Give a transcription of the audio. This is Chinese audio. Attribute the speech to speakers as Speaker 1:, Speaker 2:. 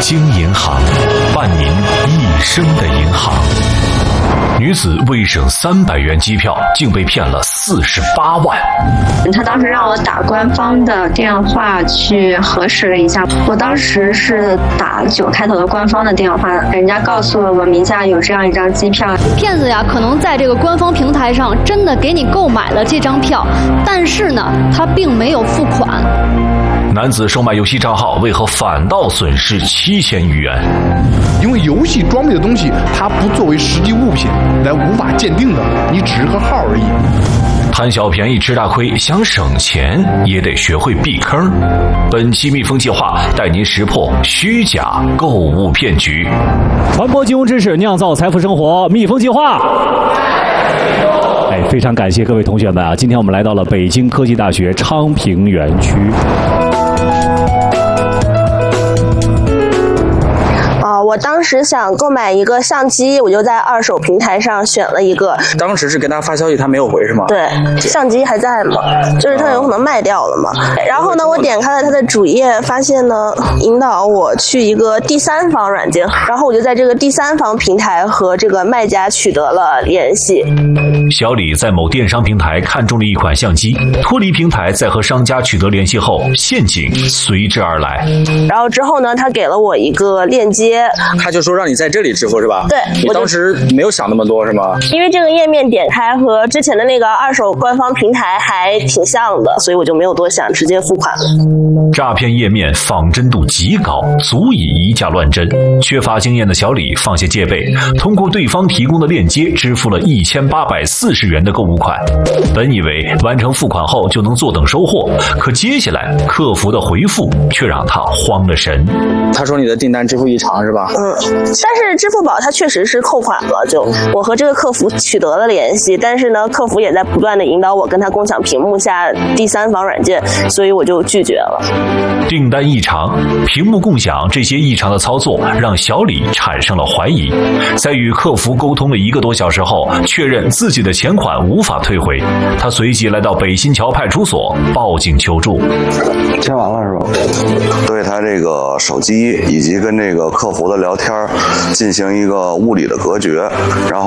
Speaker 1: 京银行，伴您一生的银行。女子为省300元机票，竟被骗了48万。
Speaker 2: 他当时让我打官方的电话去核实了一下，我当时是打9开头的官方的电话，人家告诉了我名下有这样一张机票。
Speaker 3: 骗子呀，可能在这个官方平台上真的给你购买了这张票，但是呢，他并没有付款。
Speaker 1: 男子售卖游戏账号，为何反倒损失7000余元？
Speaker 4: 因为游戏装备的东西，它不作为实际物品来无法鉴定的，你只是个号而已。
Speaker 1: 贪小便宜吃大亏，想省钱也得学会避坑。本期蜜蜂计划带您识破虚假购物骗局，
Speaker 5: 传播金融知识，酿造财富生活。蜜蜂计划。非常感谢各位同学们啊！今天我们来到了北京科技大学昌平园区。
Speaker 6: 我当时想购买一个相机，我就在二手平台上选了一个。
Speaker 7: 当时是跟他发消息，他没有回是吗？
Speaker 6: 对，相机还在嘛，就是他有可能卖掉了嘛。然后呢，我点开了他的主页，发现呢引导我去一个第三方软件，然后我就在这个第三方平台和这个卖家取得了联系。
Speaker 1: 小李在某电商平台看中了一款相机，脱离平台再和商家取得联系后，陷阱随之而来。
Speaker 6: 然后之后呢，他给了我一个链接。
Speaker 7: 他就说让你在这里支付是吧？
Speaker 6: 对，
Speaker 7: 你当时没有想那么多是吗？
Speaker 6: 因为这个页面点开和之前的那个二手官方平台还挺像的，所以我就没有多想，直接付款了。
Speaker 1: 诈骗页面仿真度极高，足以以假乱真。缺乏经验的小李放下戒备，通过对方提供的链接支付了1840元的购物款。本以为完成付款后就能坐等收货，可接下来客服的回复却让他慌了神。
Speaker 7: 他说你的订单支付异常是吧？
Speaker 6: 但是支付宝它确实是扣款了，就我和这个客服取得了联系，但是呢，客服也在不断的引导我跟他共享屏幕下第三方软件，所以我就拒绝了。
Speaker 1: 订单异常、屏幕共享这些异常的操作，让小李产生了怀疑。在与客服沟通了1个多小时后，确认自己的钱款无法退回，他随即来到北新桥派出所报警求助。
Speaker 8: 签完了是吧？对他这个手机以及跟这个客服的聊天进行一个物理的隔绝，然后